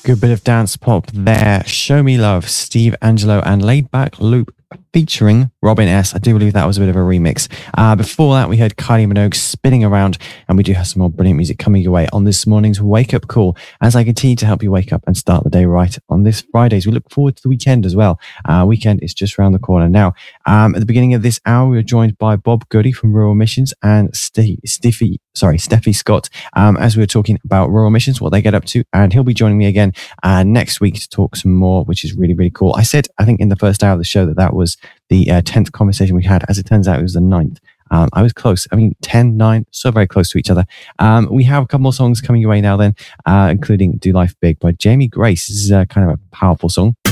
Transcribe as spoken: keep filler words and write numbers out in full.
Good bit of dance pop there. Show Me Love, Steve Angelo and Laid Back Loop featuring Robin S. I do believe that was a bit of a remix. Uh, before that, we heard Kylie Minogue Spinning Around, and we do have some more brilliant music coming your way on this morning's Wake Up Call as I continue to help you wake up and start the day right on this Fridays. We look forward to the weekend as well. Uh, weekend is just around the corner now. Um, at the beginning of this hour, we were joined by Bob Goody from Rural Missions and St- Stiffy, sorry, Steffi Scott, um, as we were talking about Rural Missions, what they get up to, and he'll be joining me again uh, next week to talk some more, which is really, really cool. I said, I think in the first hour of the show that that was the uh, tenth conversation we had. As it turns out, it was the ninth. Um, I was close. I mean, ten, nine, so very close to each other. Um, we have a couple more songs coming your way now then, uh, including Do Life Big by Jamie Grace. This is uh, kind of a powerful song.